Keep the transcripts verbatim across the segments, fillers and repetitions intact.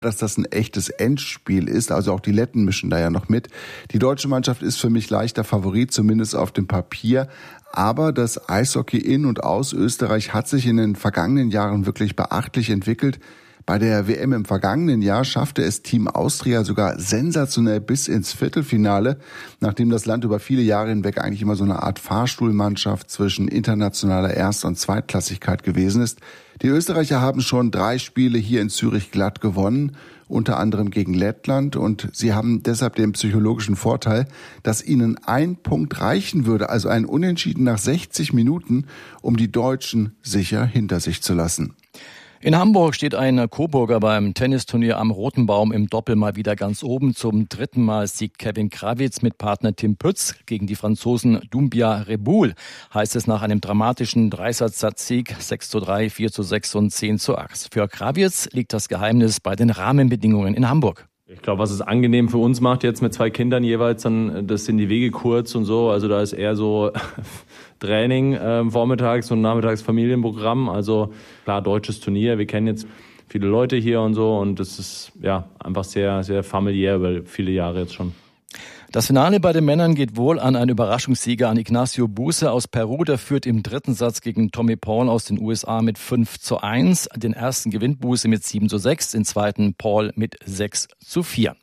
dass das ein echtes Endspiel ist. Also auch die Letten mischen da ja noch mit. Die deutsche Mannschaft ist für mich leichter Favorit, zumindest auf dem Papier. Aber das Eishockey in und aus Österreich hat sich in den vergangenen Jahren wirklich beachtlich entwickelt. Bei der W M im vergangenen Jahr schaffte es Team Austria sogar sensationell bis ins Viertelfinale, nachdem das Land über viele Jahre hinweg eigentlich immer so eine Art Fahrstuhlmannschaft zwischen internationaler Erst- und Zweitklassigkeit gewesen ist. Die Österreicher haben schon drei Spiele hier in Zürich glatt gewonnen, unter anderem gegen Lettland, und sie haben deshalb den psychologischen Vorteil, dass ihnen ein Punkt reichen würde, also ein Unentschieden nach sechzig Minuten, um die Deutschen sicher hinter sich zu lassen. In Hamburg steht ein Coburger beim Tennisturnier am Roten Baum im Doppel mal wieder ganz oben. Zum dritten Mal siegt Kevin Krawitz mit Partner Tim Pütz gegen die Franzosen Doumbia Reboul, heißt es nach einem dramatischen Dreisatz-Sieg sechs zu drei, vier zu sechs und zehn zu acht. Für Krawitz liegt das Geheimnis bei den Rahmenbedingungen in Hamburg. Ich glaube, was es angenehm für uns macht, jetzt mit zwei Kindern jeweils, dann, das sind die Wege kurz und so. Also da ist eher so Training äh, vormittags und nachmittags Familienprogramm. Also klar, deutsches Turnier. Wir kennen jetzt viele Leute hier und so. Und das ist ja einfach sehr, sehr familiär über viele Jahre jetzt schon. Das Finale bei den Männern geht wohl an einen Überraschungssieger, an Ignacio Buse aus Peru. Der führt im dritten Satz gegen Tommy Paul aus den U S A mit fünf zu eins. Den ersten gewinnt Buse mit sieben zu sechs, den zweiten Paul mit sechs zu vier.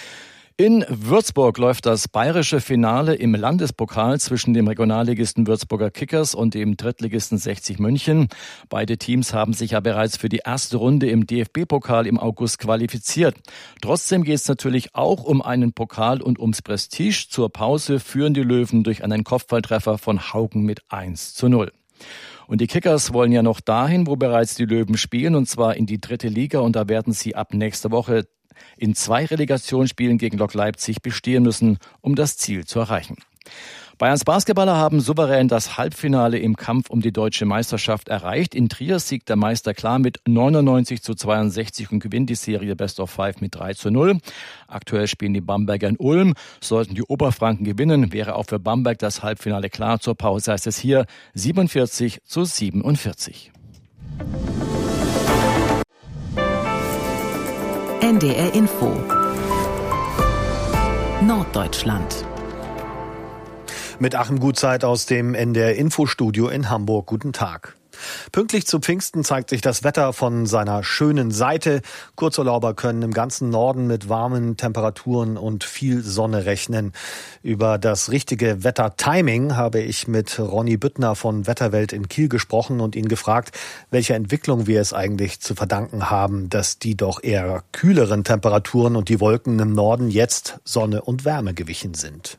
In Würzburg läuft das bayerische Finale im Landespokal zwischen dem Regionalligisten Würzburger Kickers und dem Drittligisten sechzig München. Beide Teams haben sich ja bereits für die erste Runde im D F B-Pokal im August qualifiziert. Trotzdem geht es natürlich auch um einen Pokal und ums Prestige. Zur Pause führen die Löwen durch einen Kopfballtreffer von Haugen mit eins zu null. Und die Kickers wollen ja noch dahin, wo bereits die Löwen spielen, und zwar in die dritte Liga. Und da werden sie ab nächster Woche in zwei Relegationsspielen gegen Lok Leipzig bestehen müssen, um das Ziel zu erreichen. Bayerns Basketballer haben souverän das Halbfinale im Kampf um die deutsche Meisterschaft erreicht. In Trier siegt der Meister klar mit neunundneunzig zu zweiundsechzig und gewinnt die Serie Best of Five mit drei zu null. Aktuell spielen die Bamberger in Ulm. Sollten die Oberfranken gewinnen, wäre auch für Bamberg das Halbfinale klar. Zur Pause heißt es hier siebenundvierzig zu siebenundvierzig. N D R Info Norddeutschland. Mit Achim Gutzeit aus dem N D R Infostudio in Hamburg. Guten Tag. Pünktlich zu Pfingsten zeigt sich das Wetter von seiner schönen Seite. Kurzurlauber können im ganzen Norden mit warmen Temperaturen und viel Sonne rechnen. Über das richtige Wettertiming habe ich mit Ronny Büttner von Wetterwelt in Kiel gesprochen und ihn gefragt, welche Entwicklung wir es eigentlich zu verdanken haben, dass die doch eher kühleren Temperaturen und die Wolken im Norden jetzt Sonne und Wärme gewichen sind.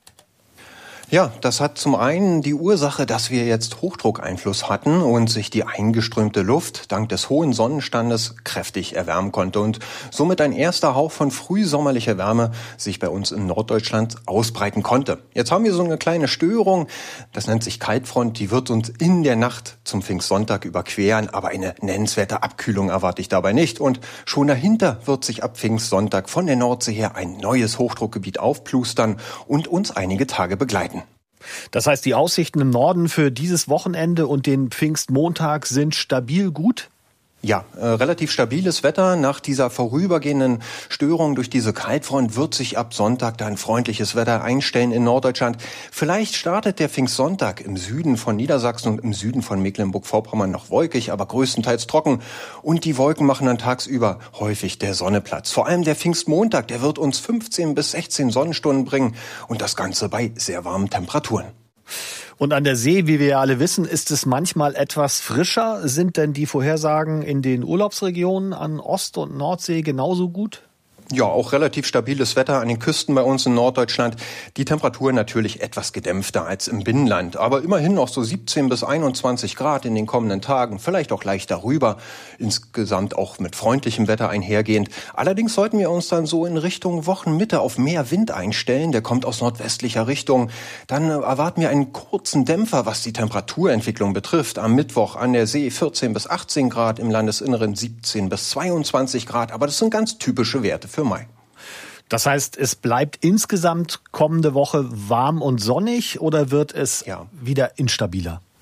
Ja, das hat zum einen die Ursache, dass wir jetzt Hochdruckeinfluss hatten und sich die eingeströmte Luft dank des hohen Sonnenstandes kräftig erwärmen konnte und somit ein erster Hauch von frühsommerlicher Wärme sich bei uns in Norddeutschland ausbreiten konnte. Jetzt haben wir so eine kleine Störung, das nennt sich Kaltfront, die wird uns in der Nacht zum Pfingstsonntag überqueren, aber eine nennenswerte Abkühlung erwarte ich dabei nicht. Und schon dahinter wird sich ab Pfingstsonntag von der Nordsee her ein neues Hochdruckgebiet aufplustern und uns einige Tage begleiten. Das heißt, die Aussichten im Norden für dieses Wochenende und den Pfingstmontag sind stabil gut? Ja, äh, relativ stabiles Wetter. Nach dieser vorübergehenden Störung durch diese Kaltfront wird sich ab Sonntag dann freundliches Wetter einstellen in Norddeutschland. Vielleicht startet der Pfingstsonntag im Süden von Niedersachsen und im Süden von Mecklenburg-Vorpommern noch wolkig, aber größtenteils trocken. Und die Wolken machen dann tagsüber häufig der Sonne Platz. Vor allem der Pfingstmontag, der wird uns fünfzehn bis sechzehn Sonnenstunden bringen und das Ganze bei sehr warmen Temperaturen. Und an der See, wie wir ja alle wissen, ist es manchmal etwas frischer. Sind denn die Vorhersagen in den Urlaubsregionen an Ost- und Nordsee genauso gut? Ja, auch relativ stabiles Wetter an den Küsten bei uns in Norddeutschland. Die Temperatur natürlich etwas gedämpfter als im Binnenland, aber immerhin noch so siebzehn bis einundzwanzig Grad in den kommenden Tagen, vielleicht auch leicht darüber. Insgesamt auch mit freundlichem Wetter einhergehend. Allerdings sollten wir uns dann so in Richtung Wochenmitte auf mehr Wind einstellen. Der kommt aus nordwestlicher Richtung. Dann erwarten wir einen kurzen Dämpfer, was die Temperaturentwicklung betrifft. Am Mittwoch an der See vierzehn bis achtzehn Grad, im Landesinneren siebzehn bis zweiundzwanzig Grad. Aber das sind ganz typische Werte für Mai. Das heißt, es bleibt insgesamt kommende Woche warm und sonnig oder wird es ja wieder instabiler?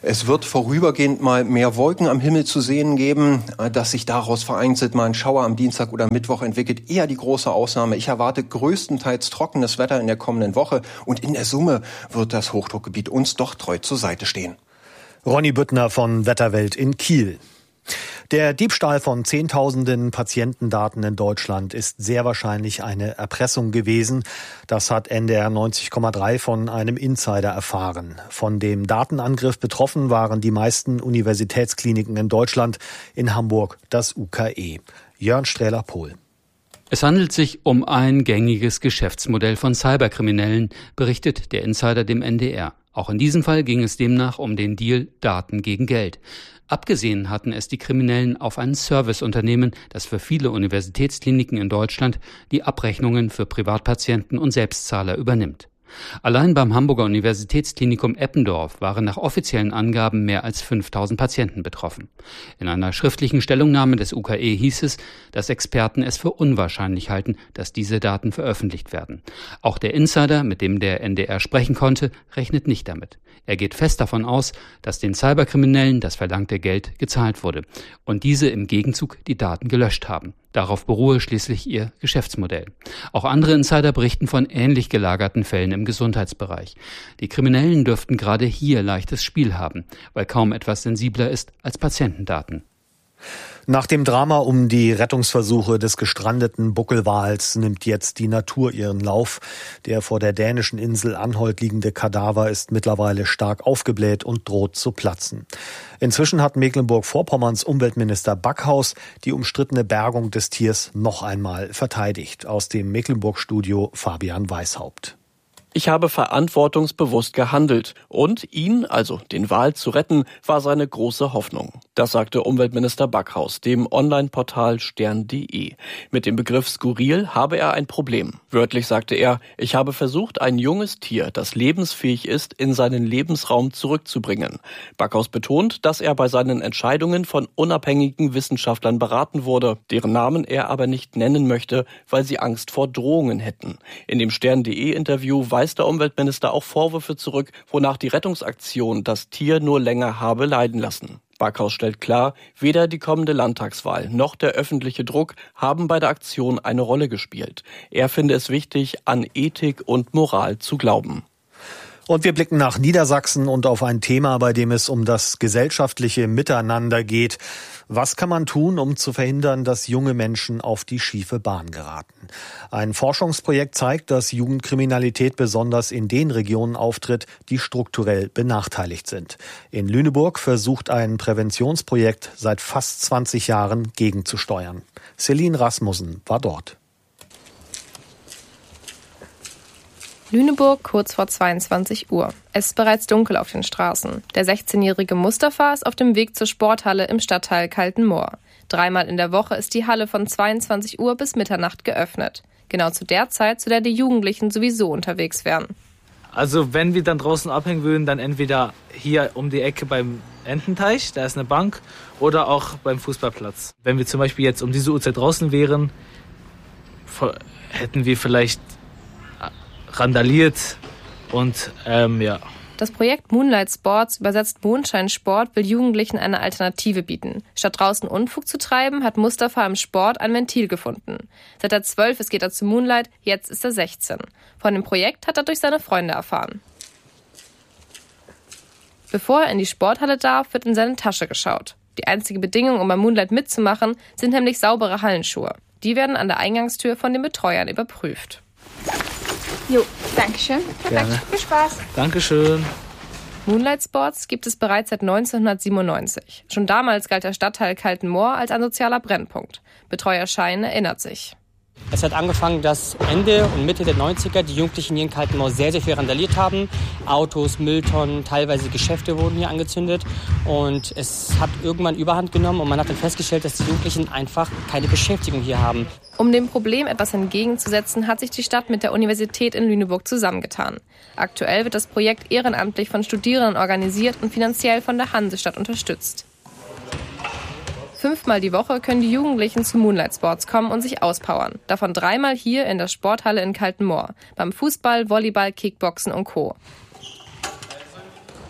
Es wird vorübergehend mal mehr Wolken am Himmel zu sehen geben, dass sich daraus vereinzelt mal ein Schauer am Dienstag oder Mittwoch entwickelt. Eher die große Ausnahme. Ich erwarte größtenteils trockenes Wetter in der kommenden Woche und in der Summe wird das Hochdruckgebiet uns doch treu zur Seite stehen. Ronny Büttner von Wetterwelt in Kiel. Der Diebstahl von Zehntausenden Patientendaten in Deutschland ist sehr wahrscheinlich eine Erpressung gewesen. Das hat N D R neunzig Komma drei von einem Insider erfahren. Von dem Datenangriff betroffen waren die meisten Universitätskliniken in Deutschland, in Hamburg das U K E. Jörn Strähler-Pohl. Es handelt sich um ein gängiges Geschäftsmodell von Cyberkriminellen, berichtet der Insider dem N D R. Auch in diesem Fall ging es demnach um den Deal Daten gegen Geld. Abgesehen hatten es die Kriminellen auf ein Serviceunternehmen, das für viele Universitätskliniken in Deutschland die Abrechnungen für Privatpatienten und Selbstzahler übernimmt. Allein beim Hamburger Universitätsklinikum Eppendorf waren nach offiziellen Angaben mehr als fünftausend Patienten betroffen. In einer schriftlichen Stellungnahme des U K E hieß es, dass Experten es für unwahrscheinlich halten, dass diese Daten veröffentlicht werden. Auch der Insider, mit dem der N D R sprechen konnte, rechnet nicht damit. Er geht fest davon aus, dass den Cyberkriminellen das verlangte Geld gezahlt wurde und diese im Gegenzug die Daten gelöscht haben. Darauf beruhe schließlich ihr Geschäftsmodell. Auch andere Insider berichten von ähnlich gelagerten Fällen im Gesundheitsbereich. Die Kriminellen dürften gerade hier leichtes Spiel haben, weil kaum etwas sensibler ist als Patientendaten. Nach dem Drama um die Rettungsversuche des gestrandeten Buckelwals nimmt jetzt die Natur ihren Lauf. Der vor der dänischen Insel Anholt liegende Kadaver ist mittlerweile stark aufgebläht und droht zu platzen. Inzwischen hat Mecklenburg-Vorpommerns Umweltminister Backhaus die umstrittene Bergung des Tiers noch einmal verteidigt. Aus dem Mecklenburg-Studio Fabian Weishaupt. Ich habe verantwortungsbewusst gehandelt und ihn, also den Wal, zu retten, war seine große Hoffnung. Das sagte Umweltminister Backhaus dem Online-Portal stern punkt de. Mit dem Begriff skurril habe er ein Problem. Wörtlich sagte er, ich habe versucht, ein junges Tier, das lebensfähig ist, in seinen Lebensraum zurückzubringen. Backhaus betont, dass er bei seinen Entscheidungen von unabhängigen Wissenschaftlern beraten wurde, deren Namen er aber nicht nennen möchte, weil sie Angst vor Drohungen hätten. In dem stern punkt de-Interview weist der Umweltminister auch Vorwürfe zurück, wonach die Rettungsaktion das Tier nur länger habe leiden lassen. Backhaus stellt klar, weder die kommende Landtagswahl noch der öffentliche Druck haben bei der Aktion eine Rolle gespielt. Er finde es wichtig, an Ethik und Moral zu glauben. Und wir blicken nach Niedersachsen und auf ein Thema, bei dem es um das gesellschaftliche Miteinander geht. Was kann man tun, um zu verhindern, dass junge Menschen auf die schiefe Bahn geraten? Ein Forschungsprojekt zeigt, dass Jugendkriminalität besonders in den Regionen auftritt, die strukturell benachteiligt sind. In Lüneburg versucht ein Präventionsprojekt seit fast zwanzig Jahren gegenzusteuern. Celine Rasmussen war dort. Lüneburg kurz vor zweiundzwanzig Uhr. Es ist bereits dunkel auf den Straßen. Der sechzehnjährige Mustafa ist auf dem Weg zur Sporthalle im Stadtteil Kaltenmoor. Dreimal in der Woche ist die Halle von zweiundzwanzig Uhr bis Mitternacht geöffnet. Genau zu der Zeit, zu der die Jugendlichen sowieso unterwegs wären. Also wenn wir dann draußen abhängen würden, dann entweder hier um die Ecke beim Ententeich, da ist eine Bank, oder auch beim Fußballplatz. Wenn wir zum Beispiel jetzt um diese Uhrzeit draußen wären, hätten wir vielleicht randaliert und ähm, ja. Das Projekt Moonlight Sports, übersetzt Mondscheinsport, will Jugendlichen eine Alternative bieten. Statt draußen Unfug zu treiben, hat Mustafa im Sport ein Ventil gefunden. Seit er zwölf ist, geht er zu Moonlight, jetzt ist er sechzehn. Von dem Projekt hat er durch seine Freunde erfahren. Bevor er in die Sporthalle darf, wird in seine Tasche geschaut. Die einzige Bedingung, um bei Moonlight mitzumachen, sind nämlich saubere Hallenschuhe. Die werden an der Eingangstür von den Betreuern überprüft. Jo, danke schön. Perfekt. Gerne. Viel Spaß. Dankeschön. Moonlight Sports gibt es bereits seit neunzehnhundertsiebenundneunzig. Schon damals galt der Stadtteil Kaltenmoor als ein sozialer Brennpunkt. Betreuer Schein erinnert sich. Es hat angefangen, dass Ende und Mitte der neunziger die Jugendlichen hier in Kaltenmoor sehr, sehr viel randaliert haben. Autos, Mülltonnen, teilweise Geschäfte wurden hier angezündet. Und es hat irgendwann Überhand genommen und man hat dann festgestellt, dass die Jugendlichen einfach keine Beschäftigung hier haben. Um dem Problem etwas entgegenzusetzen, hat sich die Stadt mit der Universität in Lüneburg zusammengetan. Aktuell wird das Projekt ehrenamtlich von Studierenden organisiert und finanziell von der Hansestadt unterstützt. Fünfmal die Woche können die Jugendlichen zu Moonlight Sports kommen und sich auspowern. Davon dreimal hier in der Sporthalle in Kaltenmoor. Beim Fußball, Volleyball, Kickboxen und Co.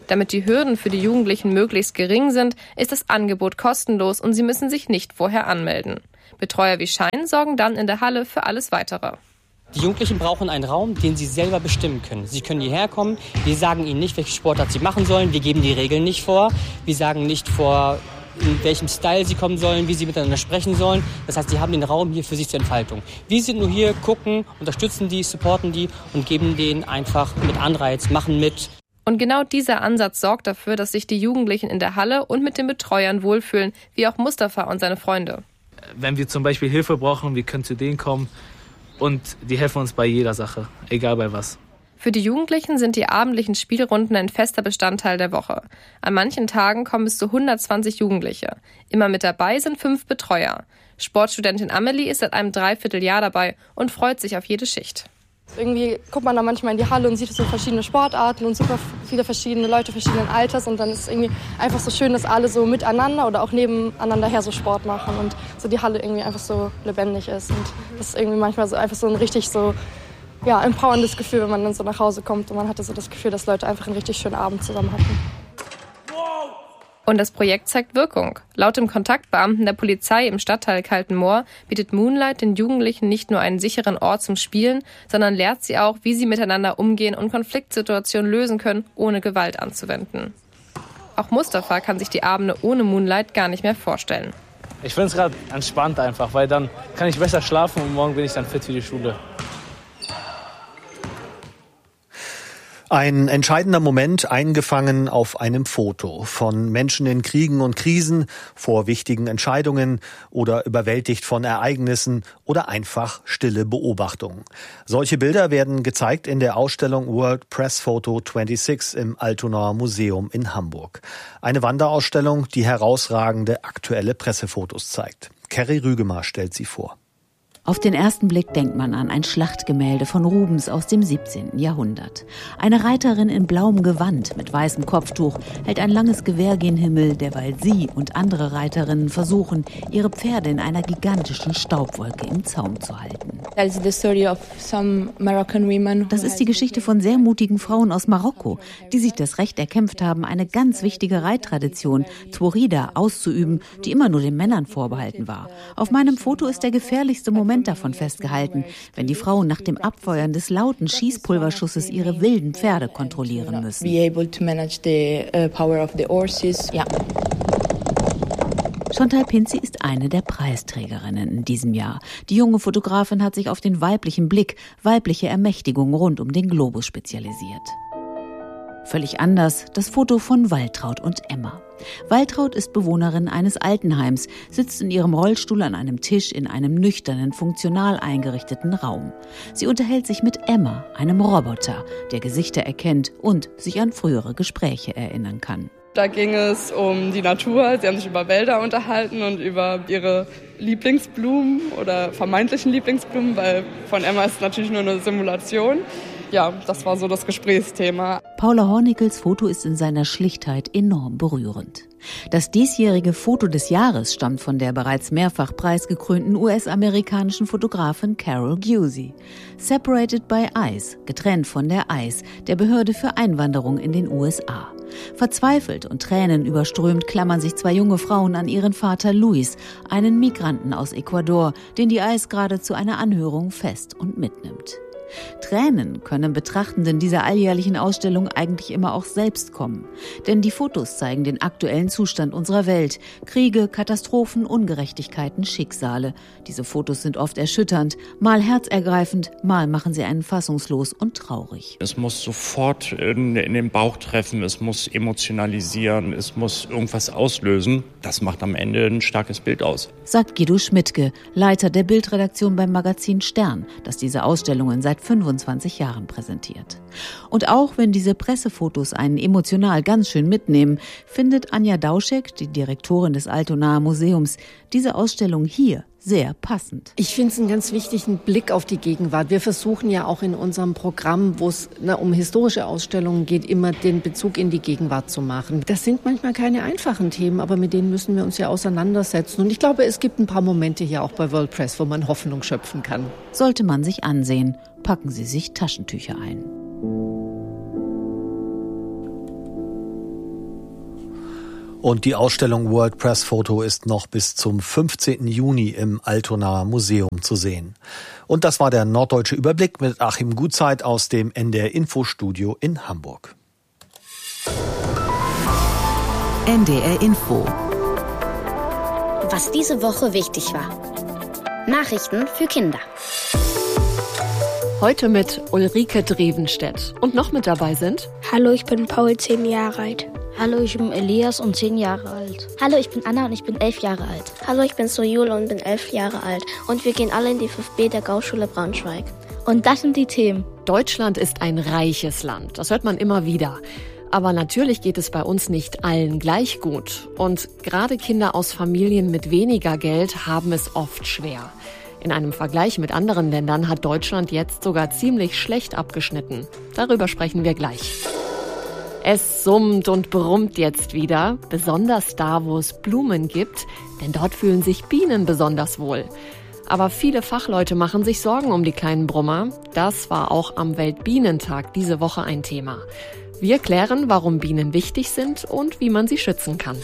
Damit die Hürden für die Jugendlichen möglichst gering sind, ist das Angebot kostenlos und sie müssen sich nicht vorher anmelden. Betreuer wie Schein sorgen dann in der Halle für alles Weitere. Die Jugendlichen brauchen einen Raum, den sie selber bestimmen können. Sie können hierher kommen, wir sagen ihnen nicht, welche Sportart sie machen sollen, wir geben die Regeln nicht vor, wir sagen nicht vor, in welchem Style sie kommen sollen, wie sie miteinander sprechen sollen. Das heißt, sie haben den Raum hier für sich zur Entfaltung. Wir sind nur hier, gucken, unterstützen die, supporten die und geben denen einfach mit Anreiz, machen mit. Und genau dieser Ansatz sorgt dafür, dass sich die Jugendlichen in der Halle und mit den Betreuern wohlfühlen, wie auch Mustafa und seine Freunde. Wenn wir zum Beispiel Hilfe brauchen, wir können zu denen kommen. Und die helfen uns bei jeder Sache, egal bei was. Für die Jugendlichen sind die abendlichen Spielrunden ein fester Bestandteil der Woche. An manchen Tagen kommen bis zu hundertzwanzig Jugendliche. Immer mit dabei sind fünf Betreuer. Sportstudentin Amelie ist seit einem Dreivierteljahr dabei und freut sich auf jede Schicht. Irgendwie guckt man da manchmal in die Halle und sieht so verschiedene Sportarten und super viele verschiedene Leute verschiedenen Alters. Und dann ist es irgendwie einfach so schön, dass alle so miteinander oder auch nebeneinander her so Sport machen und so die Halle irgendwie einfach so lebendig ist. Und das ist irgendwie manchmal so einfach so ein richtig so, ja, empowerndes Gefühl, wenn man dann so nach Hause kommt. Und man hatte so das Gefühl, dass Leute einfach einen richtig schönen Abend zusammen hatten. Und das Projekt zeigt Wirkung. Laut dem Kontaktbeamten der Polizei im Stadtteil Kaltenmoor bietet Moonlight den Jugendlichen nicht nur einen sicheren Ort zum Spielen, sondern lehrt sie auch, wie sie miteinander umgehen und Konfliktsituationen lösen können, ohne Gewalt anzuwenden. Auch Mustafa kann sich die Abende ohne Moonlight gar nicht mehr vorstellen. Ich finde es gerade entspannt einfach, weil dann kann ich besser schlafen und morgen bin ich dann fit für die Schule. Ein entscheidender Moment eingefangen auf einem Foto von Menschen in Kriegen und Krisen, vor wichtigen Entscheidungen oder überwältigt von Ereignissen oder einfach stille Beobachtung. Solche Bilder werden gezeigt in der Ausstellung World Press Photo sechsundzwanzig im Altonaer Museum in Hamburg. Eine Wanderausstellung, die herausragende aktuelle Pressefotos zeigt. Kerry Rügemar stellt sie vor. Auf den ersten Blick denkt man an ein Schlachtgemälde von Rubens aus dem siebzehnten Jahrhundert. Eine Reiterin in blauem Gewand mit weißem Kopftuch hält ein langes Gewehr gen Himmel, derweil sie und andere Reiterinnen versuchen, ihre Pferde in einer gigantischen Staubwolke im Zaum zu halten. Das ist die Geschichte von sehr mutigen Frauen aus Marokko, die sich das Recht erkämpft haben, eine ganz wichtige Reittradition, Tworida, auszuüben, die immer nur den Männern vorbehalten war. Auf meinem Foto ist der gefährlichste Moment davon festgehalten, wenn die Frauen nach dem Abfeuern des lauten Schießpulverschusses ihre wilden Pferde kontrollieren müssen. Ja. Chantal Pinzi ist eine der Preisträgerinnen in diesem Jahr. Die junge Fotografin hat sich auf den weiblichen Blick, weibliche Ermächtigung rund um den Globus spezialisiert. Völlig anders das Foto von Waltraud und Emma. Waltraud ist Bewohnerin eines Altenheims, sitzt in ihrem Rollstuhl an einem Tisch in einem nüchternen, funktional eingerichteten Raum. Sie unterhält sich mit Emma, einem Roboter, der Gesichter erkennt und sich an frühere Gespräche erinnern kann. Da ging es um die Natur. Sie haben sich über Wälder unterhalten und über ihre Lieblingsblumen oder vermeintlichen Lieblingsblumen, weil von Emma ist natürlich nur eine Simulation. Ja, das war so das Gesprächsthema. Paula Hornickels Foto ist in seiner Schlichtheit enorm berührend. Das diesjährige Foto des Jahres stammt von der bereits mehrfach preisgekrönten U S-amerikanischen Fotografin Carol Giusy. Separated by ICE, getrennt von der ICE, der Behörde für Einwanderung in den U S A. Verzweifelt und tränenüberströmt klammern sich zwei junge Frauen an ihren Vater Luis, einen Migranten aus Ecuador, den die ICE gerade zu einer Anhörung fest und mitnimmt. Tränen können Betrachtenden dieser alljährlichen Ausstellung eigentlich immer auch selbst kommen. Denn die Fotos zeigen den aktuellen Zustand unserer Welt. Kriege, Katastrophen, Ungerechtigkeiten, Schicksale. Diese Fotos sind oft erschütternd, mal herzergreifend, mal machen sie einen fassungslos und traurig. Es muss sofort in, in den Bauch treffen, es muss emotionalisieren, es muss irgendwas auslösen. Das macht am Ende ein starkes Bild aus. Sagt Guido Schmidtke, Leiter der Bildredaktion beim Magazin Stern, das diese Ausstellungen seit fünfundzwanzig Jahren präsentiert. Und auch wenn diese Pressefotos einen emotional ganz schön mitnehmen, findet Anja Dauschek, die Direktorin des Altonaer Museums, diese Ausstellung hier sehr passend. Ich finde es einen ganz wichtigen Blick auf die Gegenwart. Wir versuchen ja auch in unserem Programm, wo es na, um historische Ausstellungen geht, immer den Bezug in die Gegenwart zu machen. Das sind manchmal keine einfachen Themen, aber mit denen müssen wir uns ja auseinandersetzen. Und ich glaube, es gibt ein paar Momente hier auch bei World Press, wo man Hoffnung schöpfen kann. Sollte man sich ansehen, packen Sie sich Taschentücher ein. Und die Ausstellung World Press Photo ist noch bis zum fünfzehnten Juni im Altonaer Museum zu sehen. Und das war der Norddeutsche Überblick mit Achim Gutzeit aus dem N D R Infostudio in Hamburg. N D R Info. Was diese Woche wichtig war. Nachrichten für Kinder. Heute mit Ulrike Drevenstedt. Und noch mit dabei sind... Hallo, ich bin Paul, zehn Jahre alt. Hallo, ich bin Elias und zehn Jahre alt. Hallo, ich bin Anna und ich bin elf Jahre alt. Hallo, ich bin Soyul und bin elf Jahre alt. Und wir gehen alle in die fünf B der Gauschule Braunschweig. Und das sind die Themen. Deutschland ist ein reiches Land. Das hört man immer wieder. Aber natürlich geht es bei uns nicht allen gleich gut. Und gerade Kinder aus Familien mit weniger Geld haben es oft schwer. In einem Vergleich mit anderen Ländern hat Deutschland jetzt sogar ziemlich schlecht abgeschnitten. Darüber sprechen wir gleich. Es summt und brummt jetzt wieder, besonders da, wo es Blumen gibt, denn dort fühlen sich Bienen besonders wohl. Aber viele Fachleute machen sich Sorgen um die kleinen Brummer. Das war auch am Weltbienentag diese Woche ein Thema. Wir klären, warum Bienen wichtig sind und wie man sie schützen kann.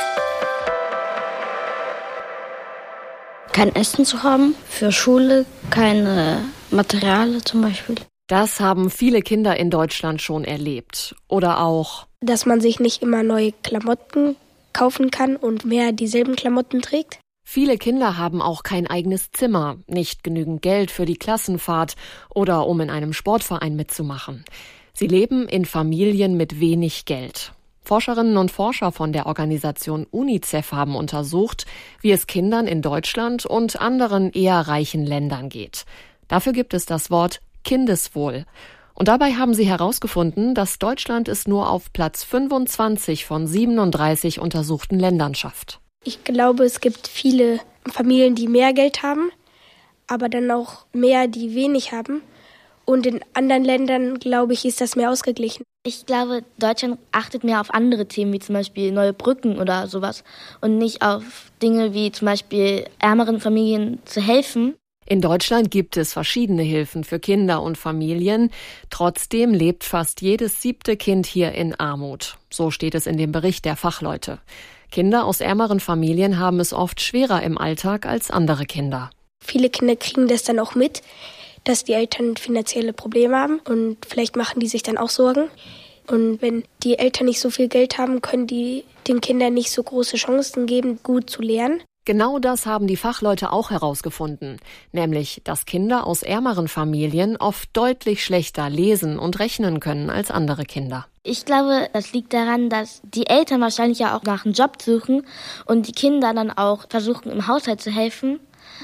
Kein Essen zu haben, für Schule keine Materialien zum Beispiel. Das haben viele Kinder in Deutschland schon erlebt. Oder auch, dass man sich nicht immer neue Klamotten kaufen kann und mehr dieselben Klamotten trägt. Viele Kinder haben auch kein eigenes Zimmer, nicht genügend Geld für die Klassenfahrt oder um in einem Sportverein mitzumachen. Sie leben in Familien mit wenig Geld. Forscherinnen und Forscher von der Organisation UNICEF haben untersucht, wie es Kindern in Deutschland und anderen eher reichen Ländern geht. Dafür gibt es das Wort Kindeswohl. Und dabei haben sie herausgefunden, dass Deutschland es nur auf Platz fünfundzwanzig von siebenunddreißig untersuchten Ländern schafft. Ich glaube, es gibt viele Familien, die mehr Geld haben, aber dann auch mehr, die wenig haben. Und in anderen Ländern, glaube ich, ist das mehr ausgeglichen. Ich glaube, Deutschland achtet mehr auf andere Themen, wie zum Beispiel neue Brücken oder sowas. Und nicht auf Dinge wie zum Beispiel ärmeren Familien zu helfen. In Deutschland gibt es verschiedene Hilfen für Kinder und Familien. Trotzdem lebt fast jedes siebte Kind hier in Armut. So steht es in dem Bericht der Fachleute. Kinder aus ärmeren Familien haben es oft schwerer im Alltag als andere Kinder. Viele Kinder kriegen das dann auch mit, dass die Eltern finanzielle Probleme haben und vielleicht machen die sich dann auch Sorgen. Und wenn die Eltern nicht so viel Geld haben, können die den Kindern nicht so große Chancen geben, gut zu lernen. Genau das haben die Fachleute auch herausgefunden, nämlich, dass Kinder aus ärmeren Familien oft deutlich schlechter lesen und rechnen können als andere Kinder. Ich glaube, das liegt daran, dass die Eltern wahrscheinlich ja auch nach einem Job suchen und die Kinder dann auch versuchen, im Haushalt zu helfen.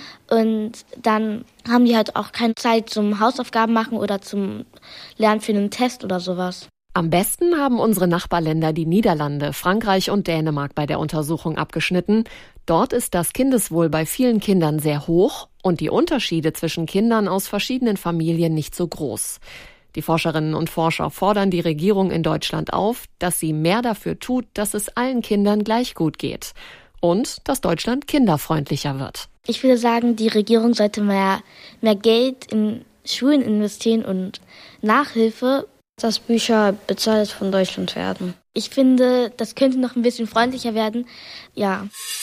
Und dann haben die halt auch keine Zeit zum Hausaufgaben machen oder zum Lernen für einen Test oder sowas. Am besten haben unsere Nachbarländer die Niederlande, Frankreich und Dänemark bei der Untersuchung abgeschnitten. Dort ist das Kindeswohl bei vielen Kindern sehr hoch und die Unterschiede zwischen Kindern aus verschiedenen Familien nicht so groß. Die Forscherinnen und Forscher fordern die Regierung in Deutschland auf, dass sie mehr dafür tut, dass es allen Kindern gleich gut geht und dass Deutschland kinderfreundlicher wird. Ich würde sagen, die Regierung sollte mehr, mehr Geld in Schulen investieren und Nachhilfe, dass Bücher bezahlt von Deutschland werden. Ich finde, das könnte noch ein bisschen freundlicher werden. Ja.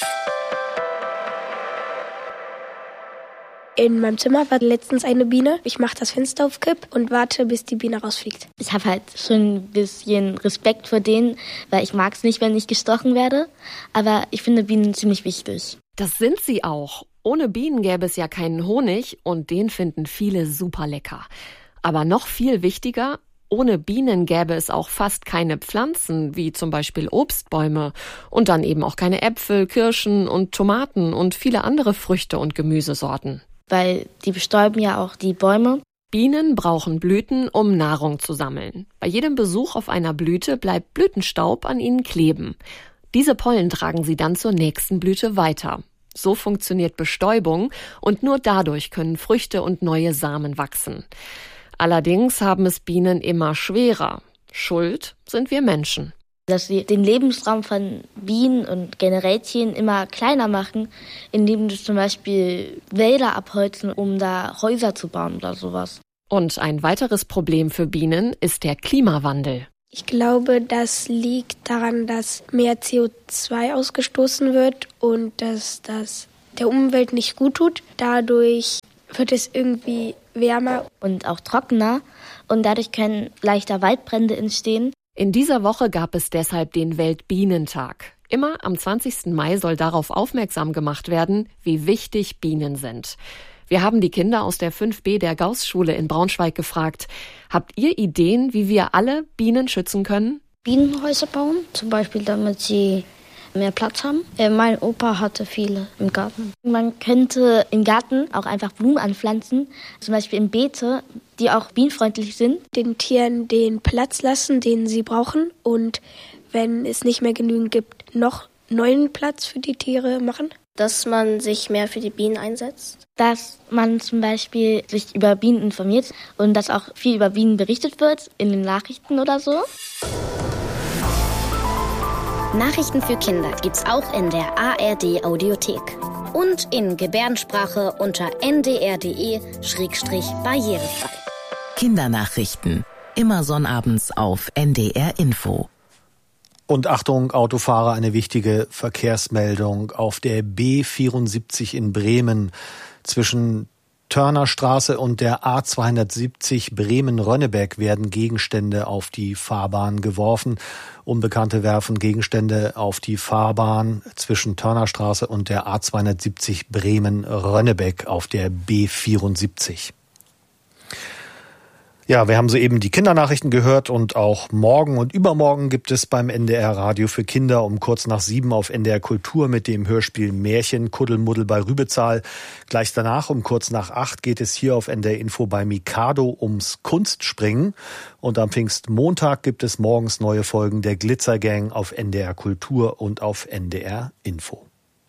In meinem Zimmer war letztens eine Biene. Ich mache das Fenster auf Kipp und warte, bis die Biene rausfliegt. Ich habe halt schon ein bisschen Respekt vor denen, weil ich mag es nicht, wenn ich gestochen werde. Aber ich finde Bienen ziemlich wichtig. Das sind sie auch. Ohne Bienen gäbe es ja keinen Honig und den finden viele super lecker. Aber noch viel wichtiger, ohne Bienen gäbe es auch fast keine Pflanzen, wie zum Beispiel Obstbäume und dann eben auch keine Äpfel, Kirschen und Tomaten und viele andere Früchte und Gemüsesorten. Weil die bestäuben ja auch die Bäume. Bienen brauchen Blüten, um Nahrung zu sammeln. Bei jedem Besuch auf einer Blüte bleibt Blütenstaub an ihnen kleben. Diese Pollen tragen sie dann zur nächsten Blüte weiter. So funktioniert Bestäubung und nur dadurch können Früchte und neue Samen wachsen. Allerdings haben es Bienen immer schwerer. Schuld sind wir Menschen. Dass wir den Lebensraum von Bienen und generell Tieren immer kleiner machen, indem wir zum Beispiel Wälder abholzen, um da Häuser zu bauen oder sowas. Und ein weiteres Problem für Bienen ist der Klimawandel. Ich glaube, das liegt daran, dass mehr C O zwei ausgestoßen wird und dass das der Umwelt nicht gut tut. Dadurch wird es irgendwie wärmer und auch trockener und dadurch können leichter Waldbrände entstehen. In dieser Woche gab es deshalb den Weltbienentag. Immer am zwanzigsten Mai soll darauf aufmerksam gemacht werden, wie wichtig Bienen sind. Wir haben die Kinder aus der fünf B der Gauß-Schule in Braunschweig gefragt, habt ihr Ideen, wie wir alle Bienen schützen können? Bienenhäuser bauen, zum Beispiel damit sie mehr Platz haben. Äh, mein Opa hatte viele im Garten. Man könnte im Garten auch einfach Blumen anpflanzen, zum Beispiel in Beete, die auch bienenfreundlich sind. Den Tieren den Platz lassen, den sie brauchen und wenn es nicht mehr genügend gibt, noch neuen Platz für die Tiere machen. Dass man sich mehr für die Bienen einsetzt. Dass man zum Beispiel sich über Bienen informiert und dass auch viel über Bienen berichtet wird in den Nachrichten oder so. Nachrichten für Kinder gibt's auch in der A R D Audiothek und in Gebärdensprache unter n d r punkt d e schrägstrich barrierefrei. Kindernachrichten, immer sonnabends auf N D R Info. Und Achtung, Autofahrer, eine wichtige Verkehrsmeldung. Auf der B vierundsiebzig in Bremen zwischen Törnerstraße und der A zweihundertsiebzig Bremen-Rönnebeck werden Gegenstände auf die Fahrbahn geworfen. Unbekannte werfen Gegenstände auf die Fahrbahn zwischen Törnerstraße und der A zweihundertsiebzig Bremen-Rönnebeck auf der B vierundsiebzig. Ja, wir haben soeben die Kindernachrichten gehört und auch morgen und übermorgen gibt es beim N D R Radio für Kinder um kurz nach sieben auf N D R Kultur mit dem Hörspiel Märchen Kuddelmuddel bei Rübezahl. Gleich danach um kurz nach acht geht es hier auf N D R Info bei Mikado ums Kunstspringen. Und am Pfingstmontag gibt es morgens neue Folgen der Glitzergang auf N D R Kultur und auf N D R Info.